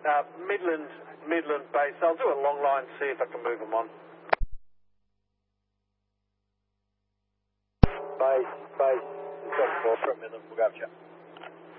Midland base. I'll do a long line, see if I can move them on. Base, 74 from Midland, we'll go up,